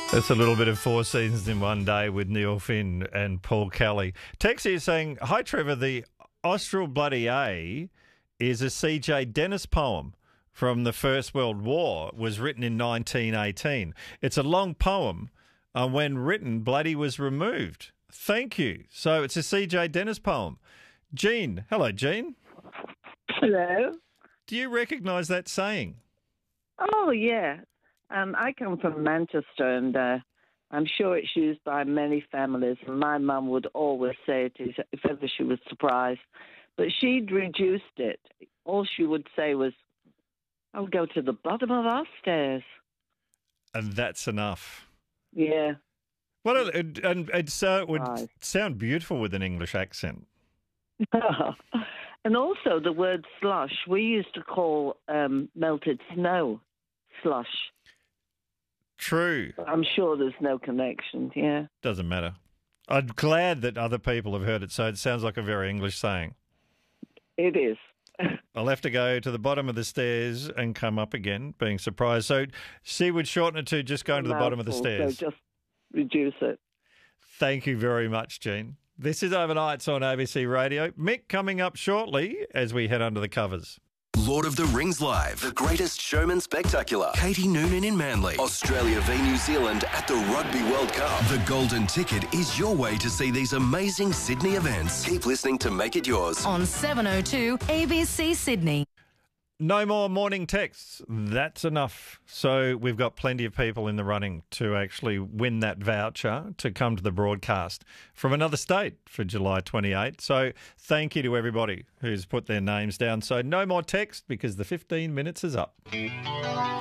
It's a little bit of Four Seasons in One Day with Neil Finn and Paul Kelly. Texie is saying, hi Trevor, the Austral Bloody A is a C.J. Dennis poem from the First World War. It was written in 1918. It's a long poem. When written, bloody was removed. Thank you. So it's a C.J. Dennis poem. Jean. Hello, Jean. Hello. Do you recognise that saying? Oh, yeah. I come from Manchester, and I'm sure it's used by many families. And my mum would always say it if ever she was surprised. But she'd reduced it. All she would say was, I'll go to the bottom of our stairs. And that's enough. Yeah. Well, it would Right. sound beautiful with an English accent. And also the word slush, we used to call melted snow slush. True. I'm sure there's no connection, yeah. Doesn't matter. I'm glad that other people have heard it, so it sounds like a very English saying. It is. I'll have to go to the bottom of the stairs and come up again, being surprised. So she would shorten it to just going to the bottom of the stairs. So just reduce it. Thank you very much, Jean. This is Overnights on ABC Radio. Mick coming up shortly as we head under the covers. Lord of the Rings Live, The Greatest Showman Spectacular, Katie Noonan in Manly, Australia v New Zealand at the Rugby World Cup. The Golden Ticket is your way to see these amazing Sydney events. Keep listening to make it yours. On 702 ABC Sydney. No more morning texts. That's enough. So we've got plenty of people in the running to actually win that voucher to come to the broadcast from another state for July 28. So thank you to everybody who's put their names down. So no more text because the 15 minutes is up.